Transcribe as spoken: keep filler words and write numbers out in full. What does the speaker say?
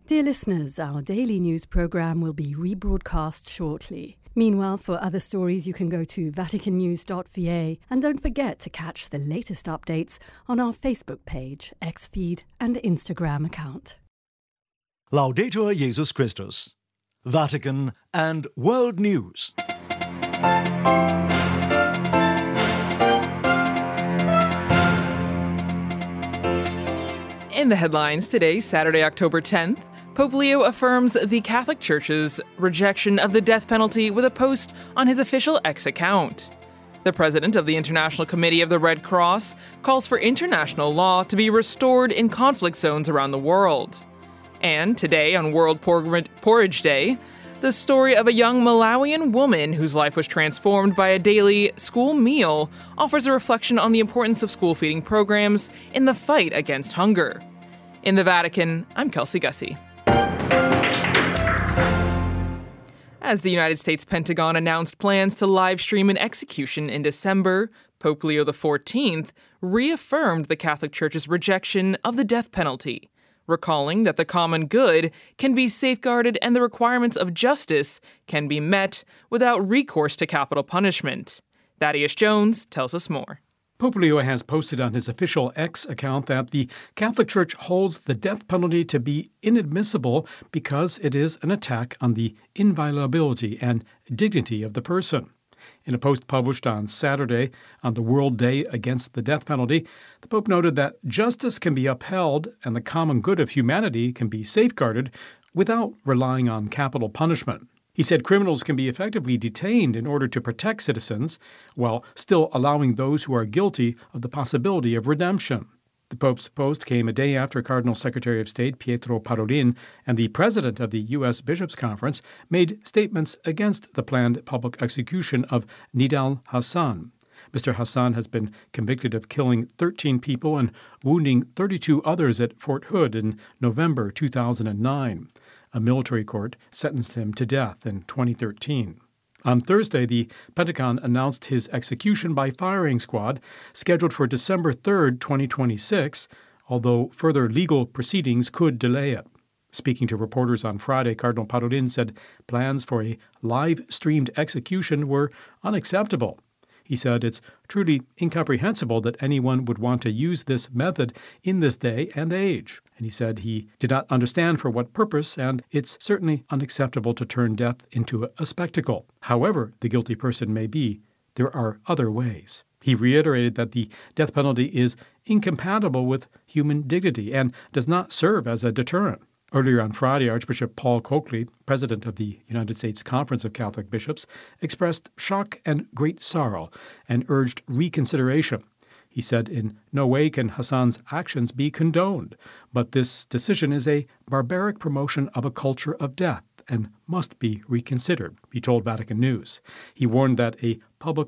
Dear listeners, our daily news programme will be rebroadcast shortly. Meanwhile, for other stories, you can go to vatican news dot v a and don't forget to catch the latest updates on our Facebook page, X feed and Instagram account. Laudetur Jesus Christus, Vatican and World News. In the headlines today, Saturday, October tenth, Pope Leo affirms the Catholic Church's rejection of the death penalty with a post on his official X account. The president of the International Committee of the Red Cross calls for international law to be restored in conflict zones around the world. And today, on World Porridge Day, the story of a young Malawian woman whose life was transformed by a daily school meal offers a reflection on the importance of school feeding programs in the fight against hunger. In the Vatican, I'm Kelsey Gussie. As the United States Pentagon announced plans to live stream an execution in December, Pope Leo the fourteenth reaffirmed the Catholic Church's rejection of the death penalty, recalling that the common good can be safeguarded and the requirements of justice can be met without recourse to capital punishment. Thaddeus Jones tells us more. Pope Leo has posted on his official X account that the Catholic Church holds the death penalty to be inadmissible because it is an attack on the inviolability and dignity of the person. In a post published on Saturday on the World Day Against the Death Penalty, the Pope noted that justice can be upheld and the common good of humanity can be safeguarded without relying on capital punishment. He said criminals can be effectively detained in order to protect citizens, while still allowing those who are guilty of the possibility of redemption. The Pope's post came a day after Cardinal Secretary of State Pietro Parolin and the president of the U S Bishops' Conference made statements against the planned public execution of Nidal Hassan. Mister Hassan has been convicted of killing thirteen people and wounding thirty-two others at Fort Hood in November two thousand nine. A military court sentenced him to death in twenty thirteen. On Thursday, the Pentagon announced his execution by firing squad, scheduled for December third, twenty twenty-six, although further legal proceedings could delay it. Speaking to reporters on Friday, Cardinal Parolin said plans for a live-streamed execution were unacceptable. He said it's truly incomprehensible that anyone would want to use this method in this day and age. And he said he did not understand for what purpose, and it's certainly unacceptable to turn death into a, a spectacle. However the guilty person may be, there are other ways. He reiterated that the death penalty is incompatible with human dignity and does not serve as a deterrent. Earlier on Friday, Archbishop Paul Coakley, president of the United States Conference of Catholic Bishops, expressed shock and great sorrow and urged reconsideration. He said in no way can Hassan's actions be condoned, but this decision is a barbaric promotion of a culture of death and must be reconsidered, he told Vatican News. He warned that a public